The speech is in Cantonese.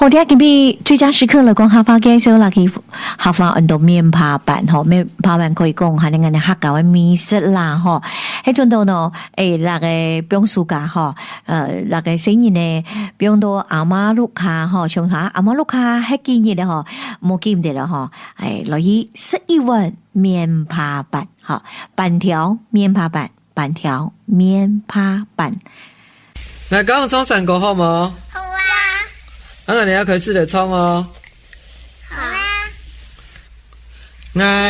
好的，今天最佳时刻了，讲下发介绍啦，去下发很多面趴板吼，面趴板可以讲下那个客家的美食啦吼。迄阵度呢，那个不用暑假吼，那个生日呢，不用到阿妈路卡吼，上下阿妈路卡迄几日的吼，冇记唔得了吼，落去11碗面趴板，吼，板条面趴板，板条面趴板。 来，刚刚冲3个好吗？ 好啊。 那你要可以试着冲哦。 好啊。 来。